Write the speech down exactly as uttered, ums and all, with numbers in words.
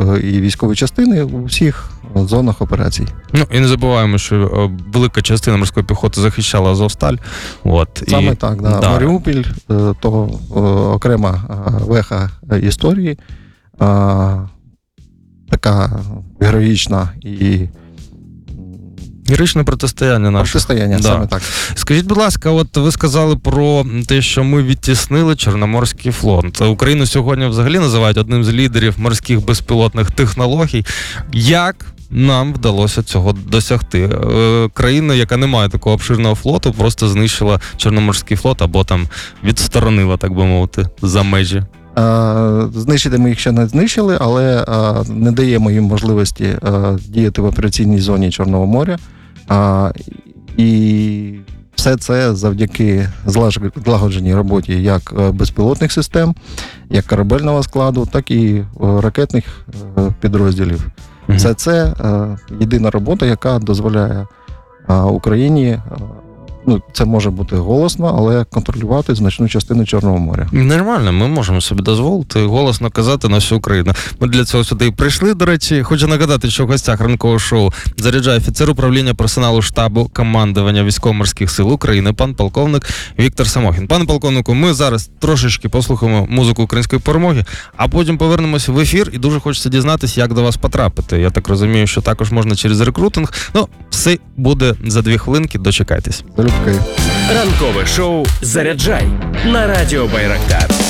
і військові частини у всіх зонах операцій. Ну, і не забуваємо, що велика частина морської піхоти захищала Азовсталь. От, Саме і... так, да. да. Маріуполь, то окрема веха історії, така героїчна і героїчне протистояння наше. Протистояння, да. саме так. Скажіть, будь ласка, от ви сказали про те, що ми відтіснили Чорноморський флот. Україну сьогодні взагалі називають одним з лідерів морських безпілотних технологій. Як нам вдалося цього досягти? Е, країна, яка не має такого обширного флоту, просто знищила Чорноморський флот або там відсторонила, так би мовити, за межі. Знищити ми їх ще не знищили, але не даємо їм можливості діяти в операційній зоні Чорного моря. І все це завдяки злагодженій роботі як безпілотних систем, як корабельного складу, так і ракетних підрозділів. Mm-hmm. Все це єдина робота, яка дозволяє Україні, ну, це може бути голосно, але контролювати значну частину Чорного моря. Нормально, ми можемо собі дозволити голосно казати на всю Україну. Ми для цього сюди і прийшли, до речі. Хочу нагадати, що в гостях ранкового шоу заряджає офіцер управління персоналу штабу командування Військово-морських сил України, пан полковник Віктор Самохін. Пане полковнику, ми зараз трошечки послухаємо музику української перемоги, а потім повернемося в ефір і дуже хочеться дізнатися, як до вас потрапити. Я так розумію, що також можна через рекрутинг. Ну, все буде за дві хвилинки, дочекайтесь. Залюбки. Ранкове шоу «Заряджай» на радіо Байрактар.